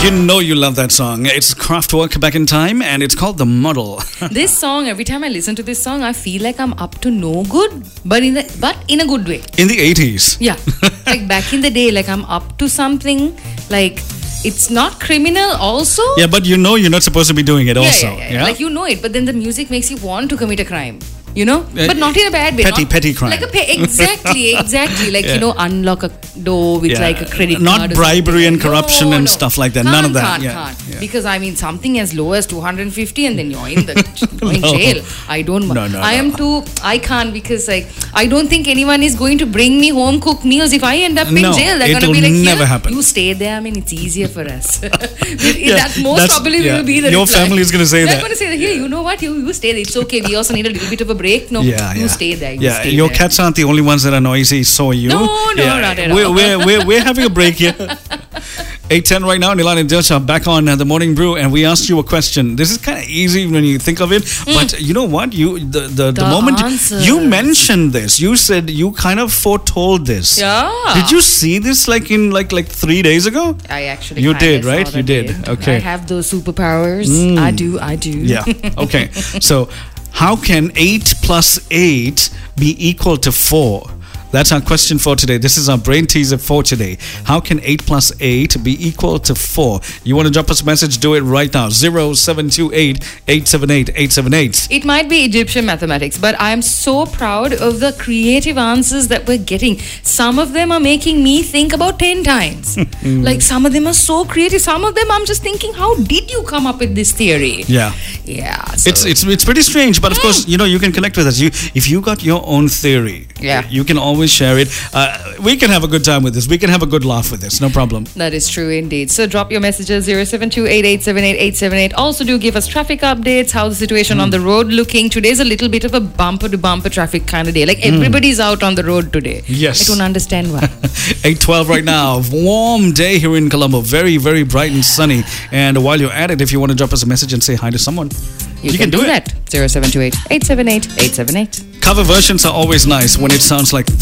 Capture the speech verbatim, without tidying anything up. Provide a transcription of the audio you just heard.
You know you love that song. It's Kraftwerk, Back in Time, and it's called The Model. This song, every time I listen to this song, I feel like I'm up to no good, but in the but in a good way. In the eighties. Yeah, like back in the day, like I'm up to something. Like it's not criminal, also. Yeah, but you know you're not supposed to be doing it. Yeah, Also, yeah, yeah, yeah. Like you know it, but then the music makes you want to commit a crime. You know, Uh, but not in a bad way. petty- not, petty crime. Like a pe- exactly, exactly. Like Yeah. you know, unlock a door with Yeah. like a credit Not card. or bribery something. and corruption No, and no. stuff like that. Can't, None of that. Can't, Yeah. can't. Yeah. Because I mean, something as low as two hundred fifty, and then you're in the you're in No. jail. I don't. No, no, I no. am too. I can't because like I don't think anyone is going to bring me home cooked meals if I end up in No, jail. They're going it'll to be like, never "Here, happen." You stay there. I mean, it's easier for us. Yeah, that most that's- probably yeah. will be the Your reply. family is gonna say They're that. going to say, "Here, you know what? You you stay there. It's okay. We also need a little bit of a break. No, Yeah, you yeah. stay there. You yeah, stay your there. cats aren't the only ones that are noisy, so are you. No, no, yeah. not at we're, all. We're, we're, we're having a break here. eight ten right now, Nilan and Dilsha back on uh, the Morning Brew, and we asked you a question. This is kind of easy when you think of it, but you know what? You the the, the, The moment answers. you mentioned this, you said you kind of foretold this. Yeah. Did you see this like in like like three days ago? I actually You kinda did, saw right? that You did. day. Okay. I have those superpowers. I do. I do. Yeah. Okay. So, how can eight plus eight be equal to four? That's our question for today. This is our brain teaser for today. How can eight plus eight be equal to four? You want to drop us a message? Do it right now. zero seven two eight, eight seven eight, eight seven eight. It might be Egyptian mathematics, but I'm so proud of the creative answers that we're getting. Some of them are making me think about ten times. Like some of them are so creative. Some of them I'm just thinking, how did you come up with this theory? Yeah. Yeah. So It's it's it's pretty strange, but of course, you know, you can connect with us. You if you got your own theory, Yeah. you can always share it. Uh, we can have a good time with this. We can have a good laugh with this. No problem. that is true indeed. So drop your messages zero seven two eight, eight seven eight, eight seven eight. Also do give us traffic updates. How's the situation on the road looking? Today's a little bit of a bumper to bumper traffic kind of day. Like everybody's out on the road today. Yes. I don't understand why. eight twelve right now. Warm day here in Colombo. Very, very bright and sunny. And while you're at it, if you want to drop us a message and say hi to someone, You, can, do, it. that. zero seven two eight, eight seven eight, eight seven eight. Cover versions are always nice when it sounds like